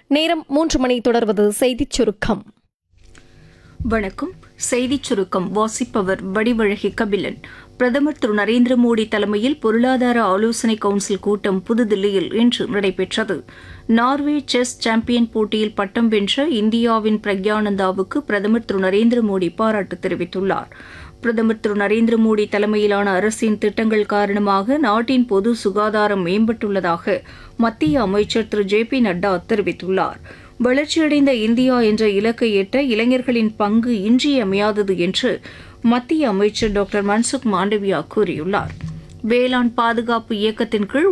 நேரம் 3 மணி. தொடர்வது செய்திச் சுருக்கம். வணக்கம். செய்திச் சுருக்கம் வாசிப்பவர் வடிவழகி கபிலன். பிரதமர் திரு நரேந்திர மோடி தலைமையில் பொருளாதார ஆலோசனை கவுன்சில் கூட்டம் புதுதில்லியில் இன்று நடைபெற்றது. நார்வே செஸ் சாம்பியன் போட்டியில் பட்டம் வென்ற இந்தியாவின் பிரக்யானந்தாவுக்கு பிரதமர் திரு நரேந்திர மோடி பாராட்டு தெரிவித்துள்ளார். பிரதமர் திரு நரேந்திர மோடி தலைமையிலான அரசின் திட்டங்கள் காரணமாக நாட்டின் பொது சுகாதாரம் மேம்பட்டுள்ளதாக மத்திய அமைச்சர் திரு ஜே.பி. நட்டா தெரிவித்துள்ளார். வளர்ச்சியடைந்த இந்தியா என்ற இலக்கை எட்ட இளைஞர்களின் பங்கு இன்றியமையாதது என்று மத்திய அமைச்சர் டாக்டர் மன்சுக் மாண்டவியா கூறியுள்ளார். வேளாண் பாதுகாப்பு இயக்கத்தின் கீழ்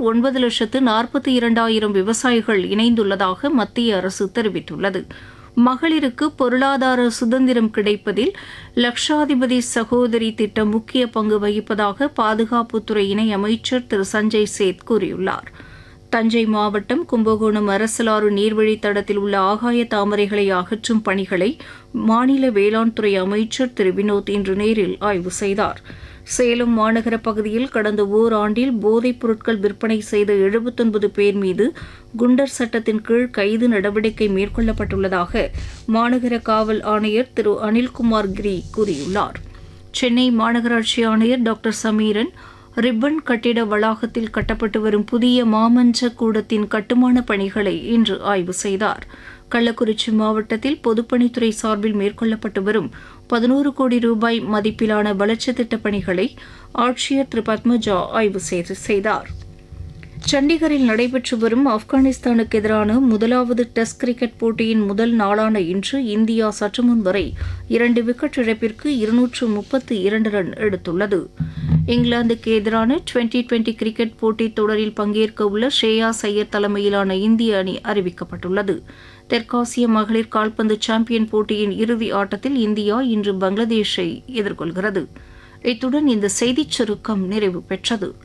9,42,000 விவசாயிகள் இணைந்துள்ளதாக மத்திய அரசு தெரிவித்துள்ளது. மகளிருக்கு பொருளாதார சுதந்திரம் கிடைப்பதில் லட்சாதிபதி சகோதரி திட்டம் முக்கிய பங்கு வகிப்பதாக பாதுகாப்புத்துறை இணை அமைச்சர் திரு சஞ்சய் சேத் கூறியுள்ளார். தஞ்சை மாவட்டம் கும்பகோணம் அரசலாறு நீர்வழித்தடத்தில் உள்ள ஆகாய தாமரைகளை அகற்றும் பணிகளை மாநில வேளாண் துறை அமைச்சர் திரு வினோத் இன்று நேரில் ஆய்வு செய்தார். சேலம் மாநகர பகுதியில் கடந்த ஓராண்டில் போதைப் பொருட்கள் விற்பனை செய்த 79 பேர் மீது குண்டர் சட்டத்தின் கீழ் கைது நடவடிக்கை மேற்கொள்ளப்பட்டுள்ளதாக மாநகர காவல் ஆணையர் திரு அனில்குமார் கிரி கூறியுள்ளார். சென்னை மாநகராட்சி ஆணையர் டாக்டர் சமீரன் ரிப்பன் கட்டிட வளாகத்தில் கட்டப்பட்டு வரும் புதிய மாமன்ற கூடத்தின் கட்டுமான பணிகளை இன்று ஆய்வு செய்தார். கள்ளக்குறிச்சி மாவட்டத்தில் பொதுப்பணித்துறை சார்பில் மேற்கொள்ளப்பட்டு வரும் 11 கோடி ரூபாய் மதிப்பிலான வளர்ச்சித் திட்டப் பணிகளை ஆட்சியர் திரு பத்மஜா ஆய்வு செய்தார். சண்டிகரில் நடைபெற்று வரும் ஆப்கானிஸ்தானுக்கு எதிரான முதலாவது டெஸ்ட் கிரிக்கெட் போட்டியின் முதல் நாளான இன்று இந்தியா சற்றுமுன் வரை 2 விக்கெட் இழப்பிற்கு 232 ரன் எடுத்துள்ளது. இங்கிலாந்துக்கு எதிரான டுவெண்டி கிரிக்கெட் போட்டித் தொடரில் பங்கேற்க உள்ள ஷ்ரேயாஸ் ஐயர் தலைமையிலான இந்திய அணி அறிவிக்கப்பட்டுள்ளது. தெற்காசிய மகளிர் கால்பந்து சாம்பியன் போட்டியின் இறுதி ஆட்டத்தில் இந்தியா இன்று பங்களாதேஷை எதிர்கொள்கிறது. இத்துடன் இந்த செய்திச் சுருக்கம் நிறைவு பெற்றது.